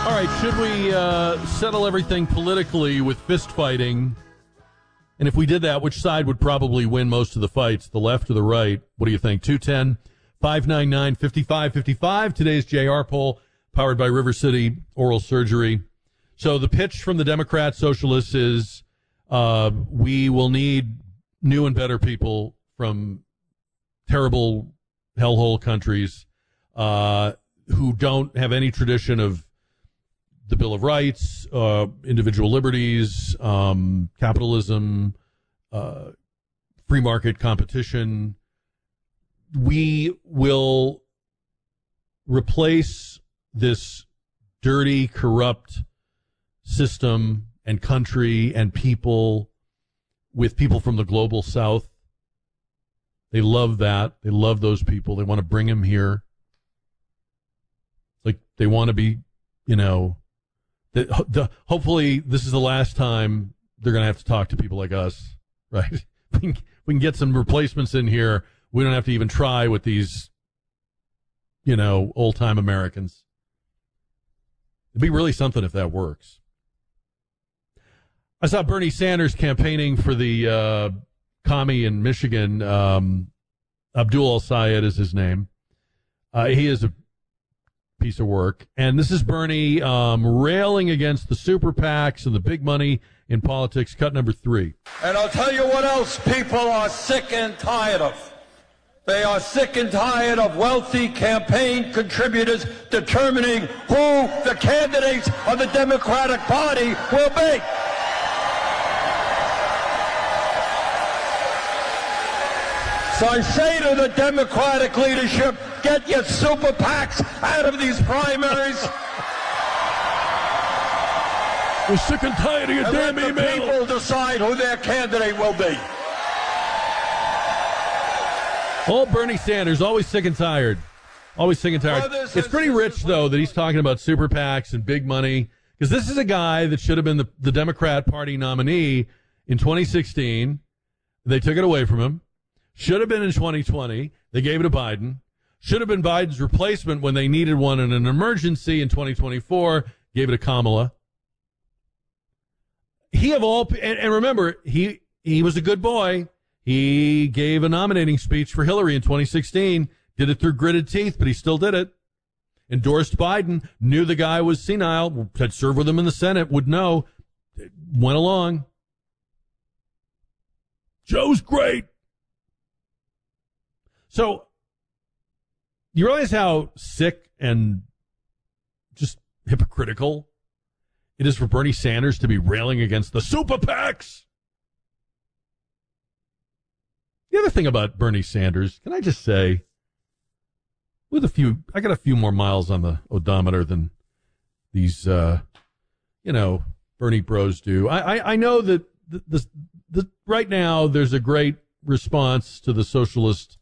All right, should we settle everything politically with fist fighting? And if we did that, which side would probably win most of the fights, the left or the right? What do you think? 210-599-5555. Today's JR poll, powered by River City Oral Surgery. So the pitch from the Democrat Socialists is we will need new and better people from terrible hellhole countries who don't have any tradition of the Bill of Rights, individual liberties, capitalism, free market competition. We will replace this dirty, corrupt system and country and people with people from the global south. They love that. They love those people. They want to bring them here. Like they want to be, hopefully this is the last time they're going to have to talk to people like us, right? We can get some replacements in here. We don't have to even try with these, old-time Americans. It'd be really something if that works. I saw Bernie Sanders campaigning for the commie in Michigan. Abdul El-Sayed is his name. He is a piece of work. And this is Bernie railing against the super PACs and the big money in politics. Cut number 3. And I'll tell you what else people are sick and tired of. They are sick and tired of wealthy campaign contributors determining who the candidates of the Democratic Party will be. So I say to the Democratic leadership, get your super PACs out of these primaries. We're sick and tired of your damn email. Let the people decide who their candidate will be. Old Bernie Sanders, always sick and tired. Always sick and tired. It's pretty rich, though, that he's talking about super PACs and big money, because this is a guy that should have been the Democrat Party nominee in 2016. They took it away from him. Should have been in 2020. They gave it to Biden. Should have been Biden's replacement when they needed one in an emergency in 2024. Gave it to Kamala. He of all, and remember, he was a good boy. He gave a nominating speech for Hillary in 2016. Did it through gritted teeth, but he still did it. Endorsed Biden. Knew the guy was senile. Had served with him in the Senate. Would know. Went along. Joe's great. So, you realize how sick and just hypocritical it is for Bernie Sanders to be railing against the super PACs? The other thing about Bernie Sanders, can I just say, I got a few more miles on the odometer than these, Bernie bros do. I know that right now there's a great response to the socialist